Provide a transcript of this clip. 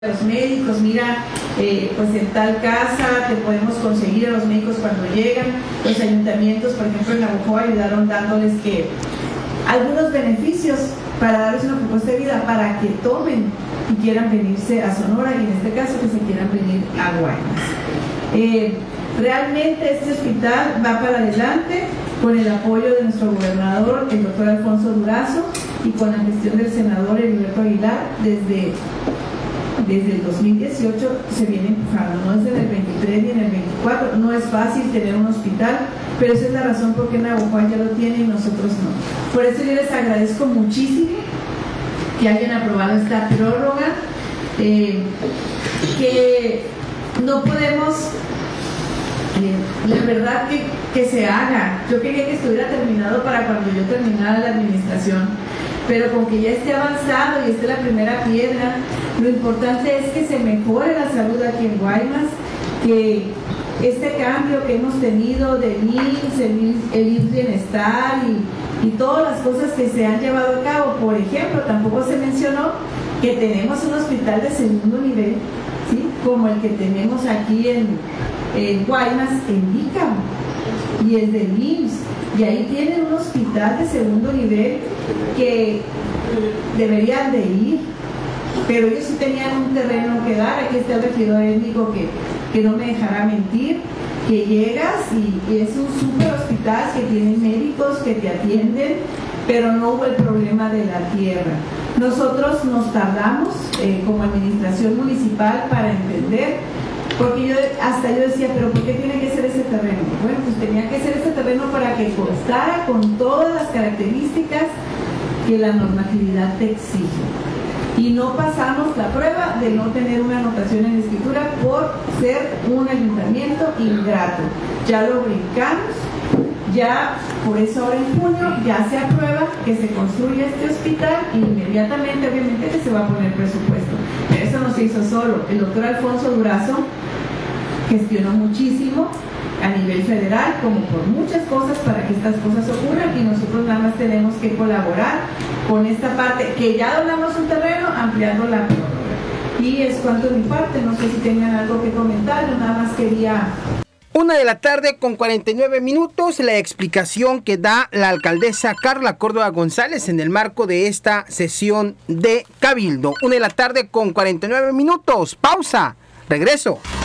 los médicos, mira, pues en tal casa te podemos conseguir a los médicos cuando llegan. Los ayuntamientos, por ejemplo, en Navojoa ayudaron dándoles algunos beneficios para darles una propuesta de vida para que tomen y quieran venirse a Sonora, y en este caso que se quieran venir a Guaymas. Realmente este hospital va para adelante con el apoyo de nuestro gobernador, el doctor Alfonso Durazo, y con la gestión del senador Heriberto Aguilar. Desde el 2018 se viene empujando, no es en el 23 ni en el 24, no es fácil tener un hospital, pero esa es la razón por qué Navojoa ya lo tiene y nosotros no. Por eso yo les agradezco muchísimo que hayan aprobado esta prórroga, que no podemos, la verdad que se haga. Yo quería que estuviera terminado para cuando yo terminara la administración, pero con que ya esté avanzado y esté la primera piedra, lo importante es que se mejore la salud aquí en Guaymas, que este cambio que hemos tenido del IMSS, el IMSS Bienestar y todas las cosas que se han llevado a cabo. Por ejemplo, tampoco se mencionó que tenemos un hospital de segundo nivel, ¿sí?, como el que tenemos aquí en Guaymas, en Lícamo, y es del IMSS, y ahí tienen un hospital de segundo nivel que deberían de ir, pero ellos sí tenían un terreno que dar. Aquí está el regidor étnico que no me dejará mentir, que llegas y es un super hospital que tienen médicos que te atienden, pero no hubo el problema de la tierra. Nosotros nos tardamos como administración municipal para entender, porque yo decía, pero ¿por qué tiene que ser ese terreno? Bueno, pues tenía que ser ese terreno para que constara con todas las características que la normatividad te exige. Y no pasamos la prueba de no tener una anotación en escritura por ser un ayuntamiento ingrato. Ya lo brincamos, ya por eso ahora en junio ya se aprueba que se construya este hospital y inmediatamente obviamente que se va a poner presupuesto. Pero eso no se hizo solo. El doctor Alfonso Durazo gestionó muchísimo a nivel federal, como por muchas cosas, para que estas cosas ocurran, y nosotros nada más tenemos que colaborar con esta parte, que ya donamos un terreno, ampliando la prórroga. Y es cuanto de mi parte, no sé si tengan algo que comentar, yo nada más quería... 1:49 p.m, la explicación que da la alcaldesa Carla Córdoba González en el marco de esta sesión de Cabildo. 1:49 p.m, pausa, regreso.